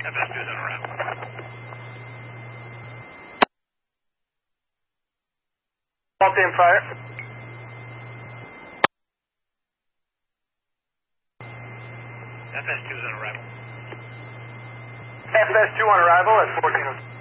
FS2 is on arrival. Multi-in fire. FS2 is on arrival. FS2 on arrival at 14.